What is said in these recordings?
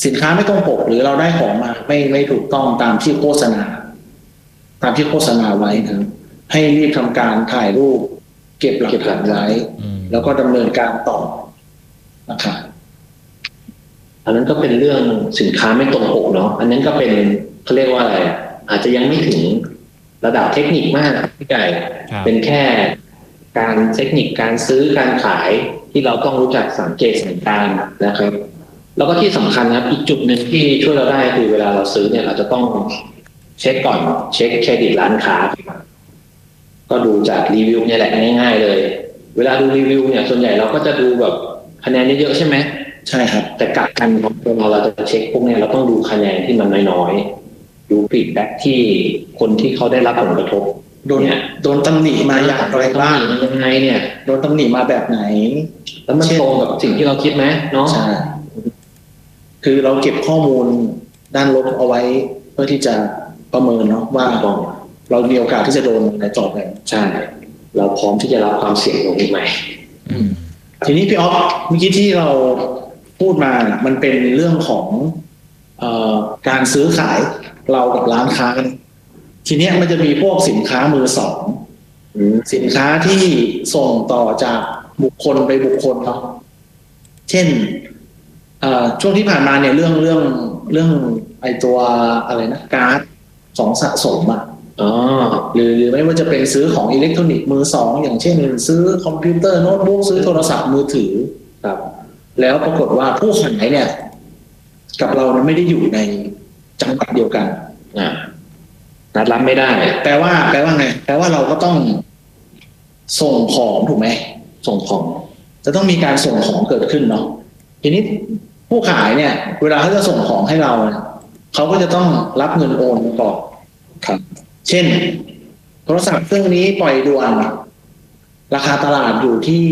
สินค้าไม่ตรงปกหรือเราได้ของมาไม่ถูกต้องตามที่โฆษณาไว้นะให้รีบทำการถ่ายรูปเก็บหลักฐานไว้แล้วก็ดำเนินการต่อนะครับอันนั้นก็เป็นเรื่องสินค้าไม่ตรงปกเนาะอันนั้นก็เป็นเขาเรียกว่าอะไรอาจจะยังไม่ถึงระดับเทคนิคมากพี่ไก่เป็นแค่การเทคนิคการซื้อการขายที่เราต้องรู้จักสังเกตสังการนะครับแล้วก็ที่สำคัญนะครับอีกจุดหนึ่งที่ช่วยเราได้คือเวลาเราซื้อเนี่ยเราจะต้องเช็คก่อนเช็คเครดิตร้านค้าก็ดูจากรีวิวเนี่ยแหละง่ายๆเลยเวลาดูรีวิวเนี่ยส่วนใหญ่เราก็จะดูแบบคะแนนเยอะๆใช่ไหมใช่ครับแต่กลับกันพอเราจะเช็คพวกนี้เราต้องดูคะแนนที่มันน้อยๆดูฟีดแบ็กที่คนที่เขาได้รับผลกระทบโดนตำหนิมาอย่างไรบ้างยังไงเนี่ยโดนตำหนิมาแบบไหนแล้วมันตรงกับสิ่งที่เราคิดไหมเนาะใช่คือเราเก็บข้อมูลด้านลบเอาไว้เพื่อที่จะประเมินเนาะว่าเรามีโอกาสที่จะโดนในต่อไปใช่เราพร้อมที่จะรับความเสี่ยงตรงนี้ไหมทีนี้พี่อ๊อฟเมื่อกี้ที่เราพูดมามันเป็นเรื่องของการซื้อขายเรากับร้านค้ากันทีนี้มันจะมีพวกสินค้ามือสองสินค้าที่ส่งต่อจากบุคคลไปบุคคลเนาะเช่นช่วงที่ผ่านมาเนี่ยเรื่องไอตัวอะไรนะการ์ดของสะสมหรือไม่ว่าจะเป็นซื้อของอิเล็กทรอนิกส์มือสองอย่างเช่นซื้อคอมพิวเตอร์โน้ตบุ๊กซื้อโทรศัพท์มือถือครับแล้วปรากฏว่าผู้ขายเนี่ยกับเราไม่ได้อยู่ในจังหวัดเดียวกันนัดรับไม่ได้แปลว่าไงแปลว่าเราก็ต้องส่งของถูกไหมส่งของจะต้องมีการส่งของเกิดขึ้นเนาะทีนี้ผู้ขายเนี่ยเวลาเขาจะส่งของให้เราเขาก็จะต้องรับเงินโอนก่อนครับเช่นโทรศัพท์เครื่องนี้ปล่อยด่วนราคาตลาดอยู่ที่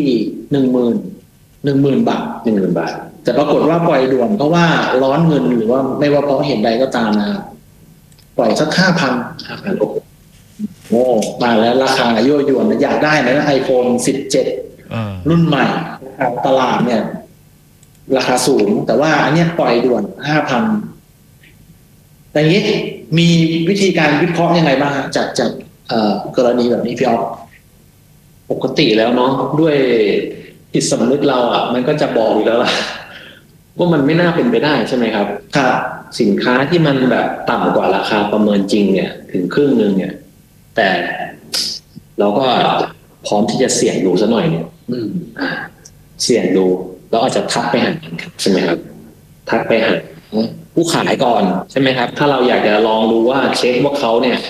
10,000 บาทแต่ปรากฏว่าปล่อยด่วนเพราะว่าร้อนเงินหรือว่าไม่ว่าเพราะเหตุใดก็ตามนะปล่อยสัก5,000โอ้มาแล้วราคายั่วยวนอยากได้นะiPhone 17รุ่นใหม่ตลาดเนี่ยราคาสูงแต่ว่าอันนี้ปล่อยด่วน5,000แต่นี้มีวิธีการวิเคราะห์ยังไงบ้างจากกรณีแบบนี้พี่อ๊อฟปกติแล้วเนาะด้วยจิตสำนึกเรามันก็จะบอกอยู่แล้วล่ะว่ามันไม่น่าเป็นไปได้ใช่ไหมครับครับสินค้าที่มันแบบต่ำกว่าราคาประเมินจริงเนี่ยถึงครึ่งนึงเนี่ยแต่เราก็พร้อมที่จะเสี่ยงดูซะหน่อยเนี่ยเสี่ยงดูแล้วอาจจะทักไปหาใช่ไหมครับทักไปหาผู้ขายก่อนใช่ไหมครับถ้าเราอยากจะลองดูว่าเช็คว่าเขาเนี่ย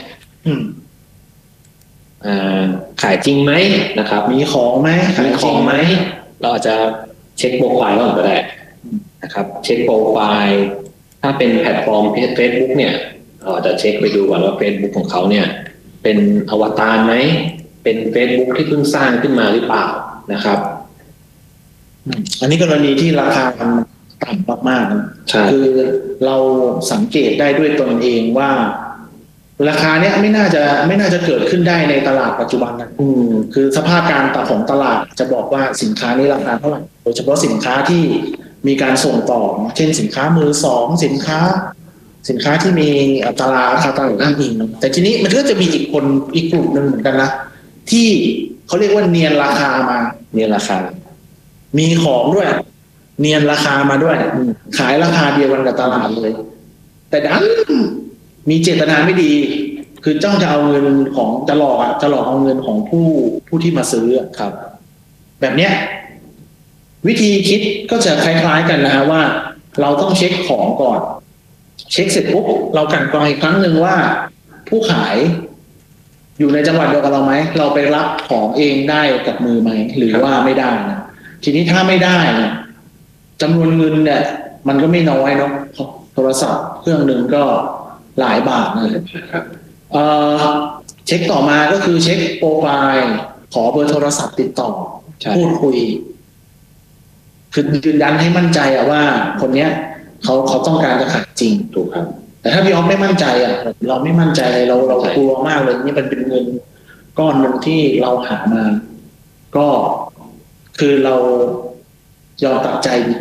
ขายจริงไหมนะครับมีของไหมมีของไหมเราอาจจะเช็คโปรไฟล์ก่อนก็ได้นะครับเช็คโปรไฟล์ถ้าเป็นแพลตฟอร์ม Facebook เนี่ยเราอาจจะเช็คไปดูก่อนว่า Facebook ของเขาเนี่ยเป็นอวตารไหมเป็น Facebook ที่เพิ่งสร้างขึ้นมาหรือเปล่านะครับอันนี้กรณีที่ราคามันต่ำมากๆคือเราสังเกตได้ด้วยตนเองว่าราคาเนี้ยไม่น่าจะเกิดขึ้นได้ในตลาดปัจจุบันนะคือสภาพการของตลาดจะบอกว่าสินค้านี้ราคาเท่าไหร่โดยเฉพาะสินค้าที่มีการส่งต่อเช่นสินค้ามือสองสินค้าที่มีอัตราราคาต่างอ้างอิงแต่ทีนี้มันก็จะมีอีกกลุ่มหนึ่งเหมือนกันนะที่เขาเรียกว่าเนียนราคามาเนียนราคามีของด้วยเนียนราคามาด้วยขายราคาเดียวกันกับตลาดเลยแต่ดันมีเจตนาไม่ดีคือจ้องจะเอาเงินของจะหลอกเอาเงินของผู้ที่มาซื้อครับแบบเนี้ยวิธีคิดก็จะคล้ายๆกันนะฮะว่าเราต้องเช็คของก่อนเช็คเสร็จปุ๊บเรากลั่นกรองอีกครั้งหนึ่งว่าผู้ขายอยู่ในจังหวัดเดียวกับเราไหมเราไปรับของเองได้กับมือไหมหรือว่าไม่ได้นะทีนี้ถ้าไม่ได้เนี่ยจำนวนเงินเนี่ยมันก็ไม่น้อยเนาะโทรศัพท์เครื่องหนึ่งก็หลายบาทนะครับเช็คต่อมาก็คือเช็คโปรไฟล์ขอเบอร์โทรศัพท์ติดต่อพูดคุยคือยืนยันให้มั่นใจว่าคนเนี้ยเขาต้องการจะขายจริงถูกครับแต่ถ้าพี่อ๊อฟไม่มั่นใจเราไม่มั่นใจเลยเรากลัวมากเลยนี่มันเป็นเงินก้อนหนึ่งที่เราหามาก็คือเรายอมตัดใจดีกว่า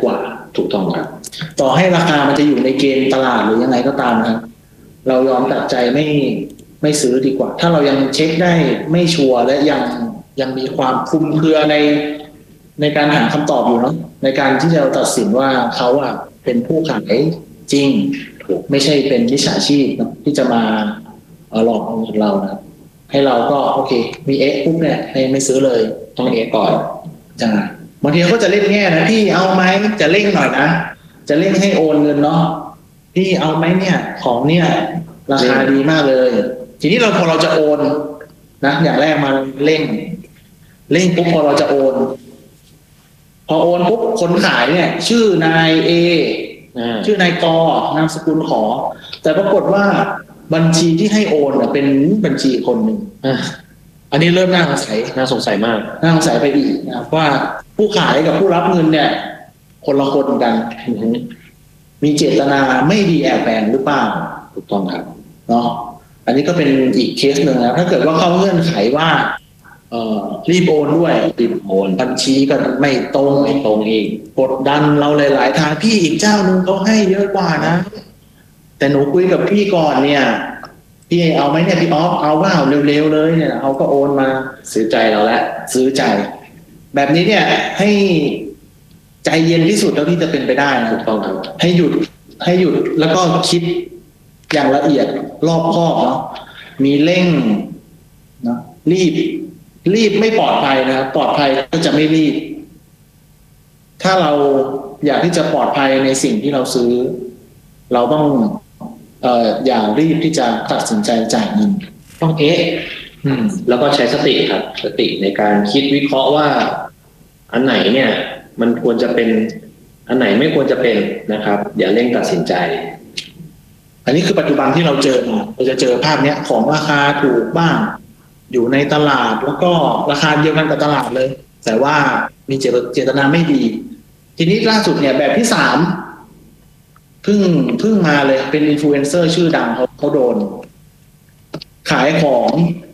ถูกต้องครับต่อให้ราคามันจะอยู่ในเกณฑ์ตลาดหรือยังไงก็ตามนะครับเรายอมตัดใจไม่ซื้อดีกว่าถ้าเรายังเช็คได้ไม่ชัวร์และยังมีความคลุมเครือในการหาคำตอบอยู่เนาะในการที่จะตัดสินว่าเขาอะเป็นผู้ขายจริงไม่ใช่เป็นมิจฉาชีพนะที่จะมาหลอกเอาเงินเรานะให้เราก็โอเคมีปุ๊บเนี่ยไม่ซื้อเลยต้องก่อนใช่บางทีเขาก็จะเล่นแง่นะพี่เอาไหมจะเร่งหน่อยนะจะเร่งให้โอนเงินเนาะพี่เอาไหมเนี่ยของเนี่ยราคาดีมากเลยทีนี้พอเราจะโอนนะอย่างแรกมาเร่งปุ๊บพอเราจะโอนพอโอนปุ๊บคนขายเนี่ยชื่อนายเอชื่อนายกนามสกุลขอแต่ปรากฏว่าบัญชีที่ให้โอนเป็นบัญชีคนหนึ่งอันนี้เริ่มน่าสงสัยมากน่าสงสัยไปอีกนะครับว่าผู้ขายกับผู้รับเงินเนี่ยคนละคนกันมีเจตนาไม่ดีแอบแฝงหรือเปล่าถูกต้องครับเนาะอันนี้ก็เป็นอีกเคสหนึ่งนะถ้าเกิดว่าเข้าเงื่อนไขว่ารีบโอนด้วยรีบโอนบัญชีก็ไม่ตรงอีกกดดันเราหลายๆทางพี่อีกเจ้านึงเขาให้เยอะกว่านะแต่หนูคุยกับพี่ก่อนเนี่ยพี่เอาไหมเนี่ยพี่ออฟเอาว่าเร็วๆเลยเนี่ยเขาก็โอนมาซื้อใจเราแล้วซื้อใจแบบนี้เนี่ยให้ใจเย็นที่สุดเท่าที่จะเป็นไปได้นะถูกต้องครับให้หยุดแล้วก็คิดอย่างละเอียดรอบคอบเนาะมีเร่งนะรีบไม่ปลอดภัยนะครับปลอดภัยก็จะไม่รีบถ้าเราอยากที่จะปลอดภัยในสิ่งที่เราซื้อเราต้องอย่ารีบที่จะตัดสินใจจ่ายเงินต้องแล้วก็ใช้สติครับสติในการคิดวิเคราะห์ว่าอันไหนเนี่ยมันควรจะเป็นอันไหนไม่ควรจะเป็นนะครับอย่าเร่งตัดสินใจอันนี้คือปัจจุบันที่เราเจอเราจะเจอภาพเนี้ยของราคาถูกบ้างอยู่ในตลาดแล้วก็ราคาเดียวกันกับตลาดเลยแต่ว่ามีเจตนาไม่ดีทีนี้ล่าสุดเนี่ยแบบที่3เพิ่งมาเลยเป็นอินฟลูเอนเซอร์ชื่อดังเขาโดนขายของ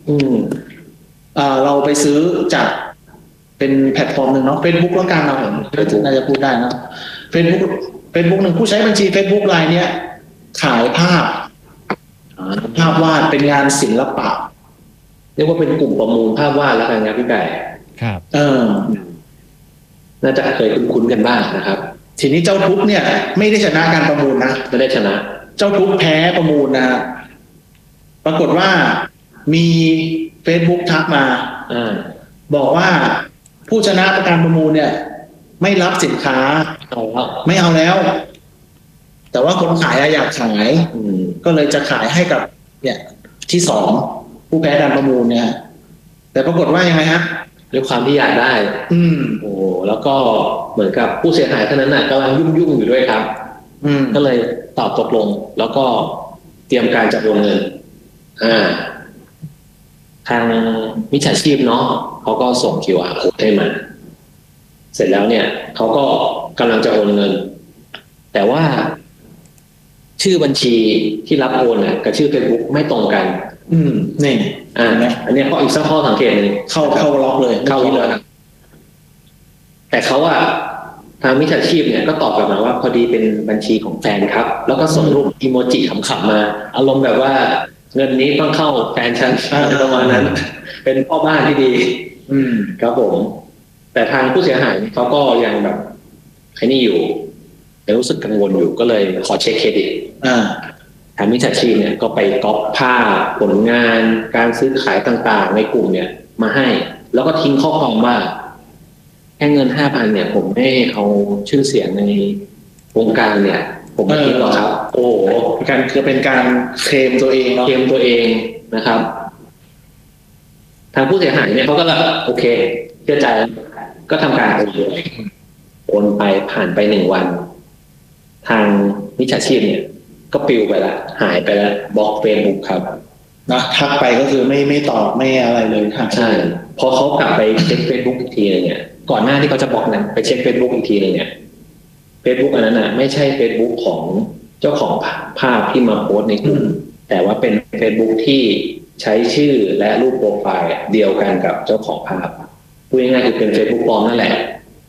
เราไปซื้อจากเป็นแพลตฟอร์มหนึ่งเนาะ Facebook แล้วกันเราเห็นน่าจะพูดได้นะ Facebook หนึ่งผู้ใช้บัญชี Facebook รายเนี้ยขายภาพวาดเป็นงานศิลปะเรียกว่าเป็นกลุ่มประมูลภาพวาดแล้วกันนะพี่ไก่ครับน่าจะเคยคุ้นๆกันบ้างนะครับทีนี้เจ้าทุกเนี่ยไม่ได้ชนะการประมูลนะไม่ได้ชนะเจ้าทุกแพ้ประมูลนะปรากฏว่ามี Facebook ทักมาบอกว่าผู้ชนะการประมูลเนี่ยไม่รับสินค้าไม่เอาแล้วแต่ว่าคนขายอยากขายก็เลยจะขายให้กับเนี่ยที่2ผู้แพ้การประมูลเนี่ยแต่ปรากฏว่ายังไงฮะด้วยความที่อยากได้แล้วก็เหมือนกับผู้เสียหายท่านนั้นน่ะกำลังยุ่งอยู่ด้วยครับก็เลยตอบตกลงแล้วก็เตรียมการจะโอนเงินทางมิจฉาชีพเนาะเขาก็ส่ง QR code ให้มาเสร็จแล้วเนี่ยเขาก็กำลังจะโอนเงินแต่ว่าชื่อบัญชีที่รับโอนเนี่ยกับชื่อ Facebook ไม่ตรงกันนี่อันนี้ก็อีกสักข้อสังเกตนึงเข้าล็อกเลยแต่เขาทางมิจฉาชีพเนี่ยก็ตอบกลับมาว่าพอดีเป็นบัญชีของแฟนครับแล้วก็ส่งรูปอีโมจิขำๆมาอารมณ์แบบว่าเงินนี้ต้องเข้าแฟนฉันประมาณนั้นเป็นพ่อบ้านที่ดีครับผมแต่ทางผู้เสียหายเขาก็ยังแบบใครนี่อยู่ยังรู้สึกกังวลอยู่ก็เลยขอเช็คเครดิตทางมิจฉาชีพเนี่ยก็ไปก๊อปภาพผลงานการซื้อขายต่างๆในกลุ่มเนี่ยมาให้แล้วก็ทิ้งข้อความว่าแค่เงิน 5,000 เนี่ยผมไม่เอาชื่อเสียงในวงการเนี่ยผมไม่คิดหรอกครับโอ้เป็นการเคลมตัวเองเนาะเคลมตัวเองนะครับทางผู้เสียหายเนี่ยเขาก็โอเคเชื่อใจก็ทำการโอนไปผ่านไป1 วันทางมิจฉาชีพเนี่ยก็ปลิวไปละหายไปแล้วบล็อก Facebook ครับนะทักไปก็คือไม่ตอบไม่อะไรเลยใช่พอเขากลับไปเช็ค Facebook อีกทีนึงเนี่ยก่อนหน้าที่เขาจะบล็อกนั้นไปเช็ค Facebook อีกทีนึงเนี่ย Facebook อันนั้นน่ะไม่ใช่ Facebook ของเจ้าของภาพที่มาโพสในกลุ่มแต่ว่าเป็น Facebook ที่ใช้ชื่อและรูปโปรไฟล์เดียวกันกับเจ้าของภาพพูดง่ายๆคือเป็น Facebook ปลอมนั่นแหละ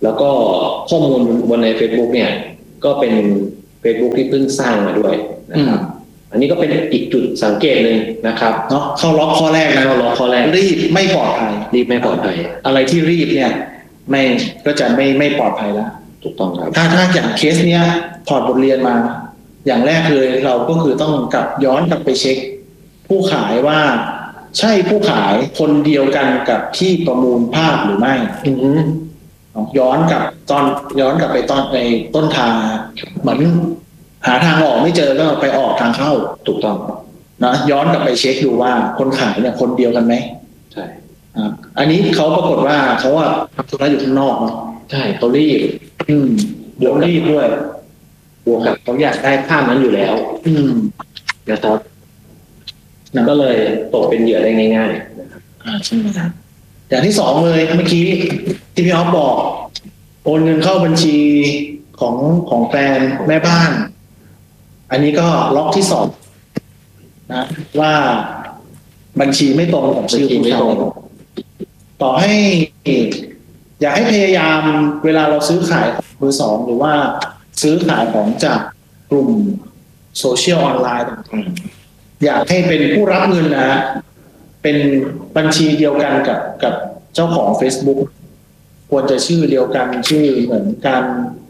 แล้วก็ข้อมูลบนใน Facebook เนี่ยก็เป็น Facebook ที่เพิ่งสร้างมาด้วยนะครับอันนี้ก็เป็นอีกจุดสังเกตหนึ่งนะครับเนาะเข้าล็อกข้อแรกนะเข้าล็อกข้อแรกรีบไม่ปลอดภัยอะไรที่รีบเนี่ยไม่ก็จะไม่ปลอดภัยแล้วถูกต้องครับถ้าอย่างเคสเนี้ยถอดบทเรียนมาอย่างแรกเลยเราก็คือต้องย้อนกลับไปเช็คผู้ขายว่าใช่ผู้ขายคนเดียวกันกับที่ประมูลภาพหรือไม่ย้อนกลับไปตอนในต้นทางเหมือนหาทางออกไม่เจอก็ไปออกทางเข้าถูกต้องนะย้อนกลับไปเช็คดูว่าคนขายเนี่ยคนเดียวกันไหมใช่อันนี้เขาปรากฏว่าเขาว่าทำธุระอยู่ข้างนอกเนาะใช่เขารีบรีบด้วยบวกกับเขาอยากได้ภาพนั้นอยู่แล้วนะครับก็เลยตกเป็นเหยื่อได้ง่ายๆนะครับใช่ไหมครับอย่างที่สองเลยเมื่อกี้ที่พี่ออฟบอกโอนเงินเข้าบัญชีของแฟนแม่บ้านอันนี้ก็ล็อกที่สองนะว่าบัญชีไม่ตรงกับชื่อผู้ใช้ต่อให้อยากให้พยายามเวลาเราซื้อขายมือสองหรือว่าซื้อขายของจากกลุ่มโซเชียลออนไลน์ต่างๆอยากให้เป็นผู้รับเงินนะเป็นบัญชีเดียวกันกับเจ้าของ Facebook ควรจะชื่อเดียวกันชื่อเหมือนกัน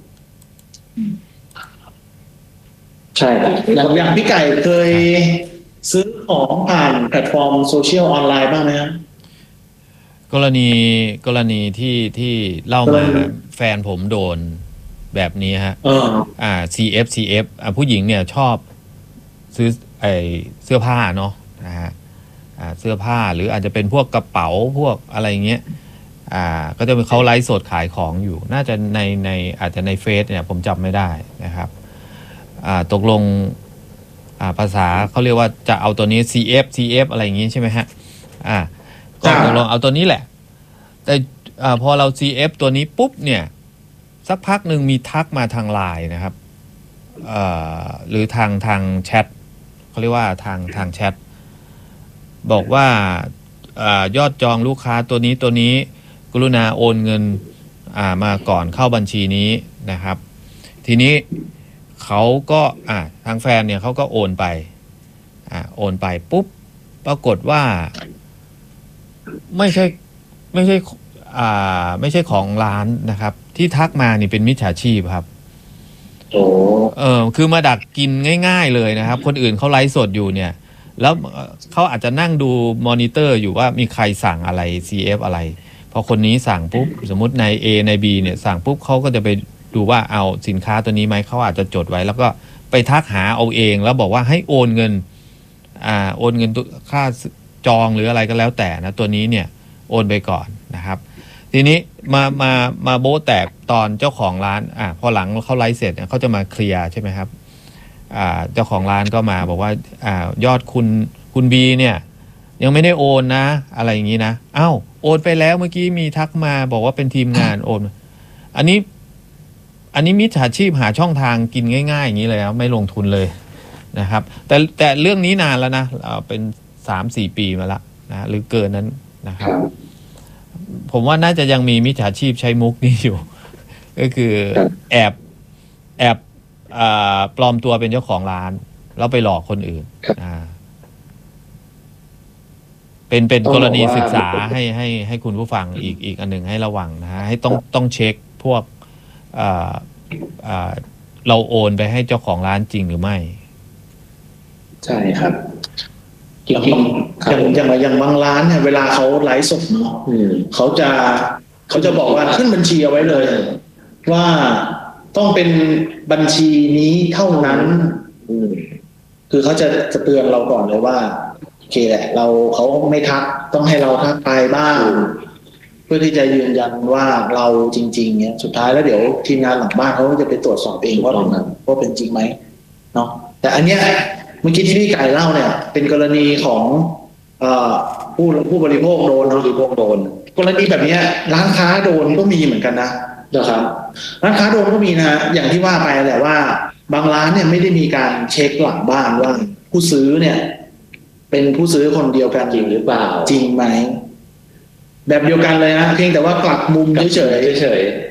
ใช่ครับอย่างพี่ไก่เคยซื้อของผ่านแพลตฟอร์มโซเชียลออนไลน์บ้างไหมครับกรณีที่เล่ามาแฟนผมโดนแบบนี้ฮะCF ผู้หญิงเนี่ยชอบซื้อเสื้อผ้าเนาะนะฮะเสื้อผ้าหรืออาจจะเป็นพวกกระเป๋าพวกอะไรเงี้ยก็จะเป็นเขาไลฟ์สดขายของอยู่น่าจะในอาจจะในเฟซเนี่ยผมจำไม่ได้นะครับตกลงภาษาเขาเรียกว่าจะเอาตัวนี้ CF อะไรอย่างงี้ใช่ไหมฮะก็ตกลงเอาตัวนี้แหละแต่พอเรา CF ตัวนี้ปุ๊บเนี่ยสักพักหนึ่งมีทักมาทางไลน์นะครับหรือทางแชทเขาเรียกว่าทางแชทบอกว่ายอดจองลูกค้าตัวนี้กรุณาโอนเงินมาก่อนเข้าบัญชีนี้นะครับทีนี้เขาก็ทางแฟนเนี่ยเขาก็โอนไปปุ๊บปรากฏว่าไม่ใช่ของร้านนะครับที่ทักมานี่เป็นมิจฉาชีพครับคือมาดักกินง่ายๆเลยนะครับคนอื่นเขาไลฟ์สดอยู่เนี่ยแล้วเขาอาจจะนั่งดูมอนิเตอร์อยู่ว่ามีใครสั่งอะไร CF อะไรพอคนนี้สั่งปุ๊บสมมุติใน A ใน B เนี่ยสั่งปุ๊บเขาก็จะไปดูว่าเอาสินค้าตัวนี้ไหมเขาอาจจะจดไว้แล้วก็ไปทักหาเอาเองแล้วบอกว่าให้โอนเงินค่าจองหรืออะไรก็แล้วแต่นะตัวนี้เนี่ยโอนไปก่อนนะครับทีนี้มาโบ๊ะแตกตอนเจ้าของร้านพอหลังเขาไลฟ์เสร็จเขาจะมาเคลียร์ใช่ไหมครับเจ้าของร้านก็มาบอกว่ายอดคุณบีเนี่ยยังไม่ได้โอนนะอะไรอย่างนี้นะโอนไปแล้วเมื่อกี้มีทักมาบอกว่าเป็นทีมงานโอนอันนี้มิจฉาชีพหาช่องทางกินง่ายๆอย่างนี้เลยครับไม่ลงทุนเลยนะครับแต่เรื่องนี้นานแล้วนะเป็น 3-4 ปีมาแล้วนะหรือเกินนั้นนะครับผมว่าน่าจะยังมีมิจฉาชีพใช้มุกนี้อยู่ก็คือแอบปลอมตัวเป็นเจ้าของร้านแล้วไปหลอกคนอื่นเป็นกรณีศึกษาให้คุณผู้ฟังอีกอันหนึ่งให้ระวังนะฮะให้ต้องเช็คพวกเราโอนไปให้เจ้าของร้านจริงหรือไม่ใช่ครับจริงอย่างบางร้านเนี่ยเวลาเขาไลฟ์สดเนาะเขาจะบอกว่าขึ้นบัญชีเอาไว้เลยว่าต้องเป็นบัญชีนี้เท่านั้นคือเขาจะเตือนเราก่อนเลยว่าโอเคแหละเขาไม่ทักต้องให้เราทักไปบ้างเพื่อที่จะยืนยันว่าเราจริงๆเนี่ยสุดท้ายแล้วเดี๋ยวทีมงานหลังบ้านเขาจะไปตรวจสอบเองว่าเป็นจริงไหมเนาะแต่อันเนี้ยเมื่อกี้ที่พี่ไก่เล่าเนี่ยเป็นกรณีของผู้บริโภคโดนกรณีแบบนี้ร้านค้าโดนก็มีเหมือนกันนะครับร้านค้าโดนก็มีนะอย่างที่ว่าไปแหละว่าบางร้านเนี่ยไม่ได้มีการเช็คหลังบ้านว่าผู้ซื้อเนี่ยเป็นผู้ซื้อคนเดียวกันจริงหรือเปล่าจริงไหมแบบเดียวกันเลยนะเพียงแต่ว่ากลับมุมเฉย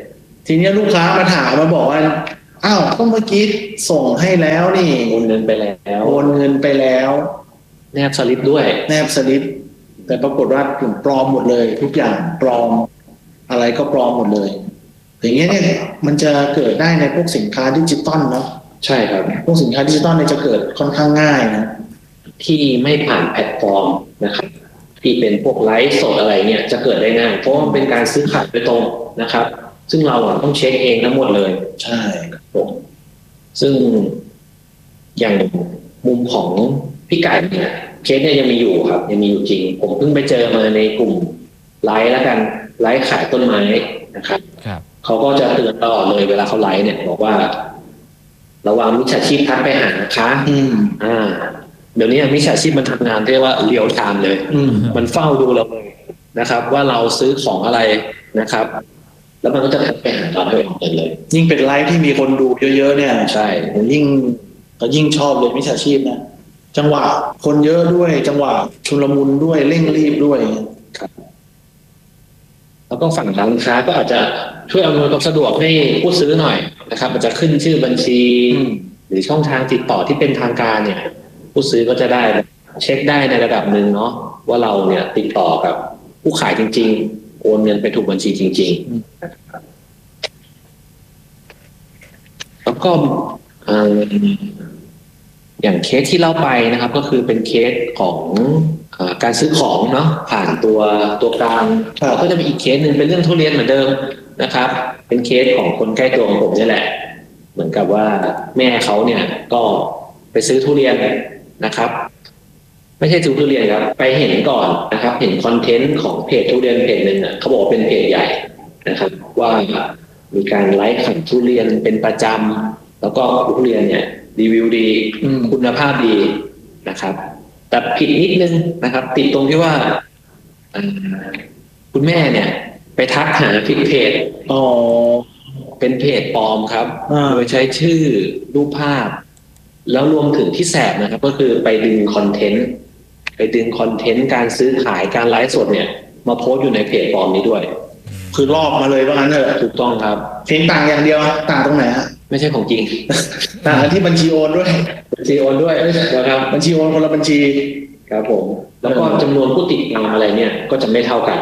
ทีนี้ลูกค้ามาถามมาบอกว่าอ้าวก็เมื่อกี้ส่งให้แล้วนี่โอนเงินไปแล้วโอนเงินไปแล้วแนบสลิปด้วยแนบสลิปแต่ปรากฏว่าถึงปลอมหมดเลย ทุกอย่างปลอมอะไรก็ปลอมหมดเลยอย่างเงี้ยเนี่ยมันจะเกิดได้ในพวกสินค้าดิจิตอลเนาะใช่ครับพวกสินค้าดิจิตอลเนี่ยจะเกิดค่อนข้างง่ายนะที่ไม่ผ่านแพลตฟอร์มนะครับที่เป็นพวกไลฟ์สดอะไรเนี่ยจะเกิดได้ง่ายเพราะมันเป็นการซื้อขายโดยตรงนะครับ ซึ่งเราต้องเช็คเองทั้งหมดเลยใช่ผมซึ่งอย่างมุมของพี่ไก่เนี่ยเคสเนี่ยยังมีอยู่ครับยังมีอยู่จริงผมเพิ่งไปเจอมาในกลุ่มไลฟ์แล้วกันไลฟ์ขายต้นไม้นะครับเขาก็จะเตือนตลอดเลยเวลาเขาไลฟ์เนี่ยบอกว่าระวังมิจฉาชีพทักไปหานะคะเดี๋ยวนี้มิจฉาชีพมันทำงานเรียกว่าเรียลไทม์เลยมันเฝ้าดูเราเลยนะครับ ว่าเราซื้อของอะไรนะครับ แล้วมันก็จะทักไปหาเราให้ออกเลยยิ่งเป็นไลฟ์ที่มีคนดูเยอะๆเนี่ยใช่ยิ่งชอบเลยมิจฉาชีพนะจังหวะคนเยอะด้วยจังหวะชุลมุนด้วยเร่งรีบด้วยครับแล้วก็ฝั่งร้านค้าก็อาจจะช่วยอำนวยความสะดวกให้ผู้ซื้อหน่อยนะครับมันจะขึ้นชื่อบัญชีหรือช่องทางติดต่อที่เป็นทางการเนี่ยผู้ซื้อก็จะได้เช็คได้ในระดับหนึ่งเนาะว่าเราเนี่ยติดต่อกับผู้ขายจริงๆโอนเงินไปถูกบัญชีจริงๆแล้วก็อย่างเคสที่เล่าไปนะครับก็คือเป็นเคสของการซื้อของเนาะผ่านตัวกลางเราก็จะมีอีกเคสหนึ่งเป็นเรื่องทุเรียนเหมือนเดิมนะครับเป็นเคสของคนใกล้ตัวของผมนี่แหละเหมือนกับว่าแม่เขาเนี่ยก็ไปซื้อทุเรียนนะครับไม่ใช่ซื้อทุเรียนครับไปเห็นก่อนนะครับเห็นคอนเทนต์ของเพจทุเรียนเพจหนึ่งอ่ะเขาบอกเป็นเพจใหญ่นะครับว่ามีการไลฟ์ขายทุเรียนเป็นประจำแล้วก็ทุเรียนเนี่ยรีวิวดีคุณภาพดีนะครับแต่ผิดนิดนึงนะครับติดตรงที่ว่าคุณแม่เนี่ยไปทักหาผิดเพจเป็นเพจปลอมครับโดยใช้ชื่อรูปภาพแล้วรวมถึงที่แสบนะครับก็คือไปดึงคอนเทนต์การซื้อขายการไลฟ์สดเนี่ยมาโพสต์อยู่ในเพจปลอมนี้ด้วยคือลอกมาเลยว่างั้นเถอะถูกต้องครับเพียงต่างอย่างเดียวต่างตรงไหนฮะไม่ใช่ของจริงต่างที่บัญชีโอนด้วยนะครับบัญชีโอนคนละบัญชีครับผมแล้วก็จำนวนผู้ติดตามอะไรเนี่ยก็จะไม่เท่ากัน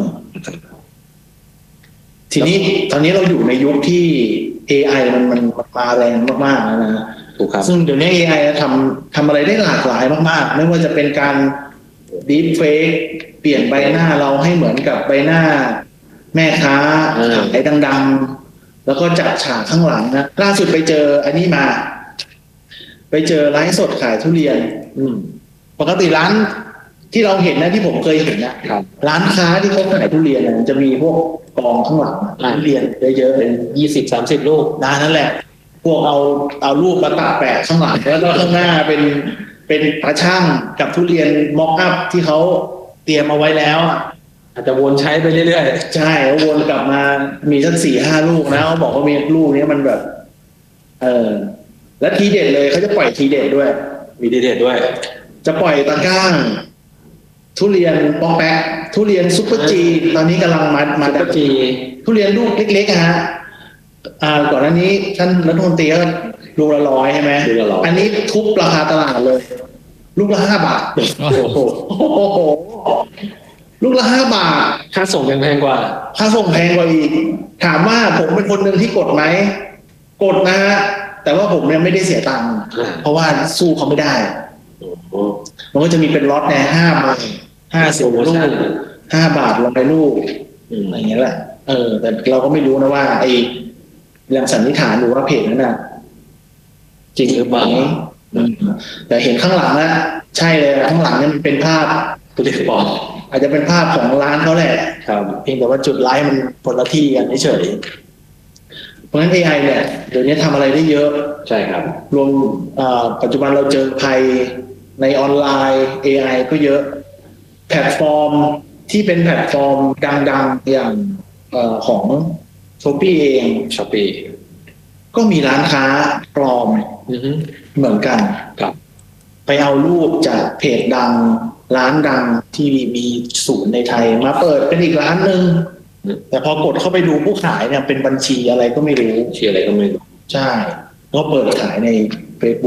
ทีนี้ตอนนี้เราอยู่ในยุคที่ AI มันมาแรงมากๆนะถูกครับซึ่งเดี๋ยวนี้ AI ทำอะไรได้หลากหลายมากๆไม่ว่าจะเป็นการ deep fake เปลี่ยนใบหน้าเราให้เหมือนกับใบหน้าแม่ค้าขายดังๆแล้วก็จัดฉากข้างหลังนะล่าสุดไปเจออันนี้มาไปเจอไลฟ์สดขายทุเรียนปกติร้านที่เราเห็นนะที่ผมเคยเห็นนะร้านค้าที่เขาขายทุเรียนจะมีพวกกองข้างหลังทุเรียนเยอะๆเป็น 20-30 ลูกนั่นแหละพวกเอารูปมาตัดแปะข้างหลังแล้วก็ข้างหน้าเป็นตาช่างกับทุเรียนม็อกอัพที่เขาเตรียมเอาไว้แล้วอาจจะวนใช้ไปเรื่อยๆใช่แล้ววนกลับมามีสัก 4-5 ลูกนะเขาบอกว่ามีลูกนี้มันแบบและทีเด็ดเลยเขาจะปล่อยทีเด็ดด้วยมีทีเด็ดด้วยจะปล่อยตะก้างทุเรียนปอกแปะทุเรียนซุปเปอร์จีตอนนี้กำลังมาซุปเปอร์จีทุเรียนลูกเล็กๆฮะก่อนหน้านี้ท่านรัฐมนตรีก็ลูกละ100ใช่ไหมอันนี้ทุบราคาตลาดเลยลูกละ5 บาทโอ้โหลูกละ5 บาทค่าส่งแพงกว่าค่าส่งแพงกว่าอีกถามว่าผมเป็นคนหนึ่งที่กดไหมกดนะฮะแต่ว่าผมยังไม่ได้เสียตังค์เพราะว่าสู้เขาไม่ได้มันก็จะมีเป็นล็อตเนี่ย5 บาท50 ลูก5 บาท100 ลูกอะไรอย่างเงี้ยแหละแต่เราก็ไม่รู้นะว่าไอ้เรื่องสันนิษฐานหรือว่าเพจนั้นน่ะจริงหรือเปล่าแต่เห็นข้างหลังแล้วใช่เลยข้างหลังเนี่ยมันเป็นภาพตัวเล็กปลอมอาจจะเป็นภาพของร้านเขาแหละครับเพียงแต่ว่าจุดไลฟ์มันคนละที่กันเฉยเพราะฉะนั้น AI เนี่ยเดี๋ยวนี้ทำอะไรได้เยอะใช่ครับรวมปัจจุบันเราเจอภัยในออนไลน์ AI ก็เยอะแพลตฟอร์มที่เป็นแพลตฟอร์มดังๆอย่างของ Shopee เอง Shopee ก็มีร้านค้าปลอมเหมือนกันครับไปเอารูปจากเพจดังร้านดังที่มีศูนย์ในไทยมาเปิดเป็นอีกร้านนึงแต่พอกดเข้าไปดูผู้ขายเนี่ยเป็นบัญชีอะไรก็ไม่รู้ชื่ออะไรก็ไม่รู้ใช่ก็เปิดขายใน Facebook